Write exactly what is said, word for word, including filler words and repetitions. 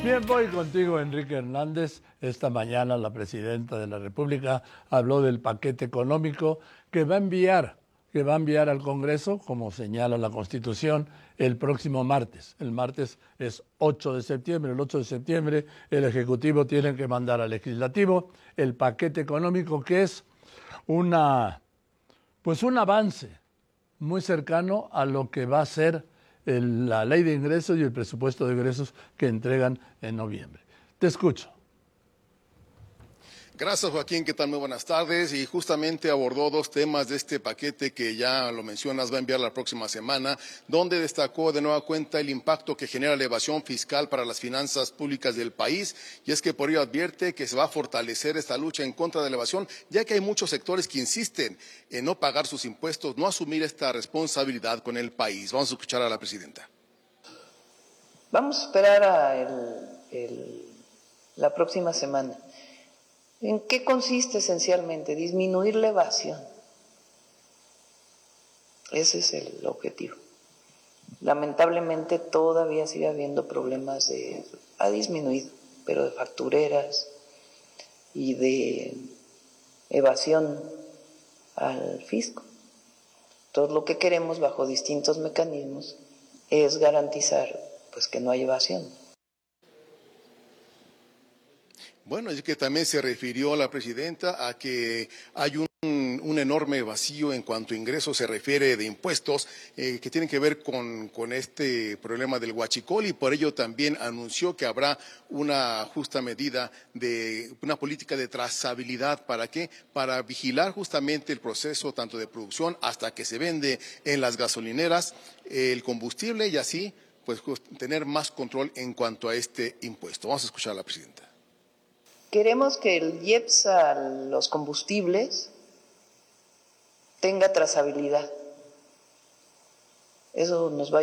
Bien, voy contigo, Enrique Hernández. Esta mañana la presidenta de la República habló del paquete económico que va a enviar, que va a enviar al Congreso, como señala la Constitución, el próximo martes. El martes es ocho de septiembre. El ocho de septiembre el Ejecutivo tiene que mandar al Legislativo el paquete económico, que es una, pues un avance muy cercano a lo que va a ser el, la ley de ingresos y el presupuesto de ingresos que entregan en noviembre. Te escucho. Gracias, Joaquín. ¿Qué tal? Muy buenas tardes. Y justamente abordó dos temas de este paquete que ya lo mencionas, va a enviar la próxima semana, donde destacó de nueva cuenta el impacto que genera la evasión fiscal para las finanzas públicas del país. Y es que por ello advierte que se va a fortalecer esta lucha en contra de la evasión, ya que hay muchos sectores que insisten en no pagar sus impuestos, no asumir esta responsabilidad con el país. Vamos a escuchar a la presidenta. Vamos a esperar a el, el, la próxima semana. ¿En qué consiste esencialmente? Disminuir la evasión. Ese es el objetivo. Lamentablemente todavía sigue habiendo problemas de, ha disminuido, pero de factureras y de evasión al fisco. Todo lo que queremos bajo distintos mecanismos es garantizar pues que no hay evasión. Bueno, es que también se refirió la presidenta a que hay un, un enorme vacío en cuanto a ingresos se refiere de impuestos eh, que tienen que ver con, con este problema del huachicol, y por ello también anunció que habrá una justa medida de una política de trazabilidad. ¿Para qué? Para vigilar justamente el proceso tanto de producción hasta que se vende en las gasolineras el combustible y así pues tener más control en cuanto a este impuesto. Vamos a escuchar a la presidenta. Queremos que el I E P S a los combustibles tenga trazabilidad. Eso nos va a